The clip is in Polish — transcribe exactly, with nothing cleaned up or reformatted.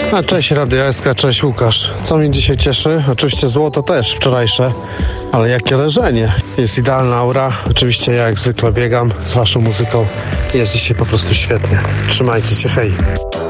A cześć Radio S K, cześć Łukasz. Co mnie dzisiaj cieszy? Oczywiście złoto też wczorajsze, ale jakie leżenie. Jest idealna aura. Oczywiście ja jak zwykle biegam z waszą muzyką. Jest dzisiaj po prostu świetnie. Trzymajcie się, hej.